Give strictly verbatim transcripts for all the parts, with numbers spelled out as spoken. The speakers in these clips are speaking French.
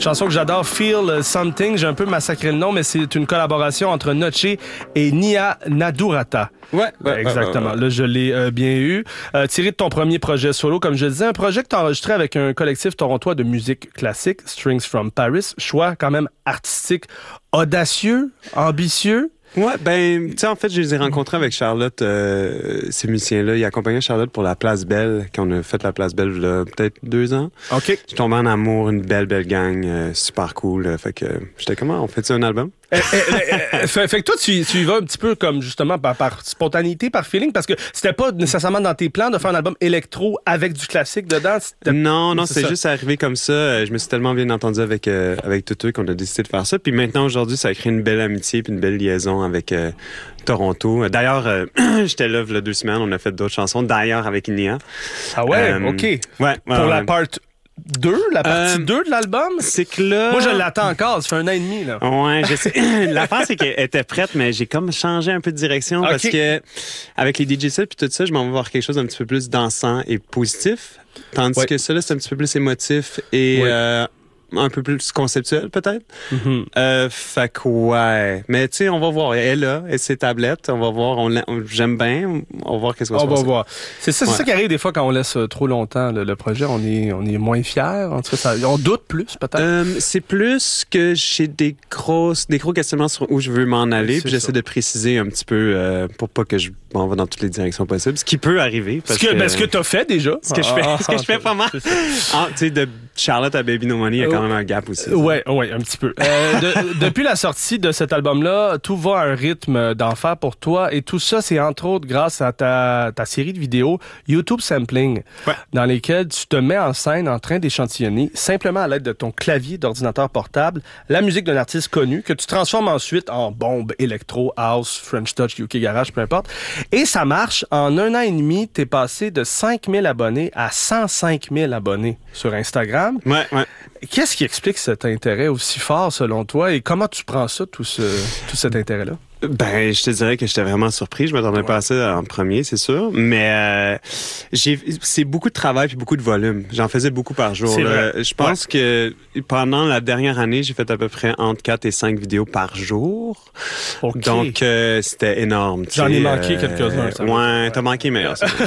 chanson que j'adore, Feel Something. J'ai un peu massacré le nom, mais c'est une collaboration entre Noche et Nia Nadurata. Ouais, ouais, exactement. Ouais, ouais, ouais. Là, je l'ai euh, bien eu. Euh, tiré de ton premier projet solo, comme je disais, un projet que tu as enregistré avec un collectif torontois de musique classique, Strings from Paris. Choix quand même artistique, audacieux, ambitieux. Ouais, ben, tu sais, en fait, je les ai rencontrés avec Charlotte, euh, ces musiciens-là. Ils accompagnaient Charlotte pour la Place Belle, quand on a fait la Place Belle, il y a peut-être deux ans. OK. Je tombé en amour, une belle, belle gang, euh, super cool. Euh, fait que j'étais comment, on fait-tu un album? Eh, eh, eh, fait, fait que toi, tu, tu y vas un petit peu comme justement par, par spontanéité, par feeling, parce que c'était pas nécessairement dans tes plans de faire un album électro avec du classique dedans. Non, non, c'est, c'est juste arrivé comme ça. Je me suis tellement bien entendu avec euh, avec tout eux qu'on a décidé de faire ça. Puis maintenant, aujourd'hui, ça a créé une belle amitié puis une belle liaison avec euh, Toronto. D'ailleurs, euh, j'étais là il y a deux semaines, on a fait d'autres chansons. D'ailleurs, avec Nia. Ah ouais, euh, OK. Ouais, ouais. Pour ouais. la part deux, la partie Euh, deux de l'album? C'est que là... Moi, je l'attends encore. Ça fait un an et demi, là. Ouais, je sais. L'affaire, c'est qu'elle était prête, mais j'ai comme changé un peu de direction Okay. parce que avec les D J sets puis tout ça, je m'en vais voir quelque chose d'un petit peu plus dansant et positif. Tandis Ouais. que ça, là, c'est un petit peu plus émotif et Ouais. euh, un peu plus conceptuel, peut-être. Mm-hmm. Euh, fait que ouais. Mais tu sais, on va voir. Elle est là, et ses tablettes. On va voir. On, on- j'aime bien. On va voir qu'est-ce qu'on se On va passe. voir. C'est ça, c'est Ouais. ça qui arrive des fois quand on laisse euh, trop longtemps le, le projet. On est, on est moins fiers. En tout cas, ça, on doute plus, peut-être. Euh, c'est plus que j'ai des grosses, des gros questionnements sur où je veux m'en aller, C'est puis ça. j'essaie de préciser un petit peu euh, pour pas que je m'en va dans toutes les directions possibles, ce qui peut arriver. Ce Parce que, que, ben, ce que t'as fait déjà. ce que je fais, Ah, ce que je fais pas mal. c'est ça. Ah, tu sais, de Charlotte à Baby No Money, il y a quand même un gap aussi. Ouais, ouais, un petit peu. Euh, de- depuis la sortie de cet album-là, tout va à un rythme d'enfer pour toi et tout ça, c'est entre autres grâce à ta, ta série de vidéos YouTube Sampling, Ouais. dans lesquelles tu te mets en scène en train d'échantillonner, simplement à l'aide de ton clavier d'ordinateur portable, la musique d'un artiste connu que tu transformes ensuite en bombe, électro, house, French Touch, U K Garage, peu importe. Et ça marche. En un an et demi, t'es passé de cinq mille abonnés à cent cinq mille abonnés sur Instagram. Ouais, ouais. Qu'est-ce qui explique cet intérêt aussi fort selon toi et comment tu prends ça, tout, ce, tout cet intérêt-là? Ben, je te dirais que j'étais vraiment surpris. Je m'attendais Ouais. pas à ça en premier, c'est sûr. Mais euh, j'ai, c'est beaucoup de travail puis beaucoup de volume. J'en faisais beaucoup par jour. C'est là. vrai. Je pense que pendant la dernière année, j'ai fait à peu près entre quatre et cinq vidéos par jour. OK. Donc, euh, c'était énorme. tu J'en ai sais, manqué euh, quelques-uns, ça va. Ouais, t'as manqué meilleur. ça.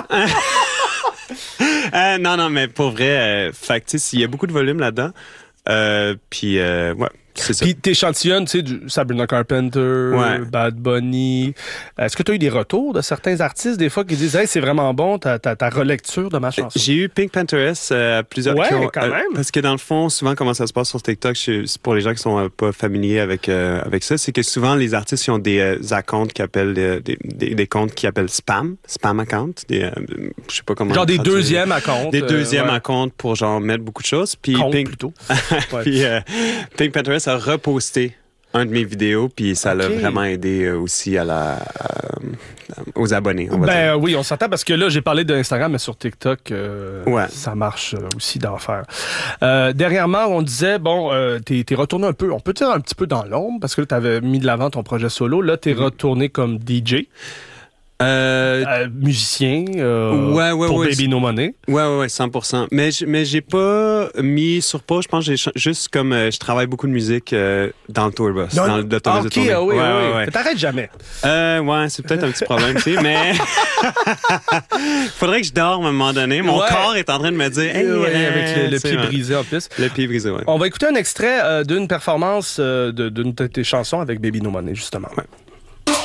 Euh, non, non, mais pour vrai, euh, fait que, tu sais, il y a beaucoup de volume là-dedans. Euh, puis, euh, ouais, c'est ça. Puis t'échantillonnes, tu sais, du Sabrina Carpenter, Ouais. Bad Bunny. Est-ce que tu as eu des retours de certains artistes, des fois, qui disent « Hey, c'est vraiment bon, ta, ta, ta relecture de ma chanson. » J'ai eu Pink Pantheress euh, plusieurs Ouais, qui ont, quand même. parce que dans le fond, souvent comment ça se passe sur TikTok, je- c'est pour les gens qui sont euh, pas familiers avec euh, avec ça, c'est que souvent les artistes ils ont des euh, accounts qui appellent euh, des, des des comptes qui appellent spam, spam account, des euh, je sais pas comment. Genre des traduire. deuxièmes à compte. Des euh, deuxièmes ouais. à compte pour genre mettre beaucoup de choses. Puis Compte, Pink, plutôt. Ouais. puis euh, Pink Pantheress a reposté un de mes vidéos, puis ça l'a Ok. vraiment aidé euh, aussi à la à- aux abonnés. On va dire. Ben oui, on s'entend parce que là, j'ai parlé d'Instagram, mais sur TikTok, euh, Ouais. ça marche euh, aussi d'enfer. Euh, dernièrement, on disait, bon, euh, t'es, t'es retourné un peu, on peut dire un petit peu dans l'ombre, parce que là, t'avais mis de l'avant ton projet solo. Là, t'es Mm-hmm. retourné comme D J, Euh, euh, musicien, euh, Ouais, ouais, pour ouais, Baby No Money. Ouais, ouais, ouais, cent pour cent. Mais, j- mais j'ai pas mis sur pause. Je pense que j'ai ch- juste comme euh, je travaille beaucoup de musique euh, dans le tour bus, dans l'autobus ah, de OK, tournée. ah oui, ouais, ah oui. ouais, ouais. T'arrêtes jamais. Euh, ouais, c'est peut-être un petit problème, tu sais, mais faudrait que je dorme à un moment donné. Mon Ouais. corps est en train de me dire, hey, Ouais, euh, avec le, le c'est pied vrai. brisé en plus. Le pied brisé, ouais. On va écouter un extrait euh, d'une performance euh, de, d'une de tes chansons avec Baby No Money, justement. Ouais.